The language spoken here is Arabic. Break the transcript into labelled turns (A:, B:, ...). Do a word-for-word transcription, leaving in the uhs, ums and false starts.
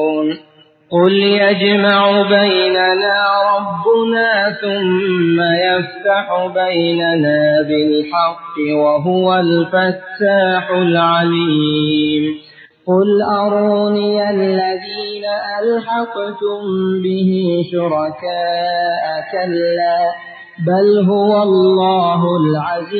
A: قل يجمع بيننا ربنا ثم يفتح بيننا بالحق وهو الفتاح العليم قل أروني الذين ألحقتم به شركاء كلا بل هو الله العزيز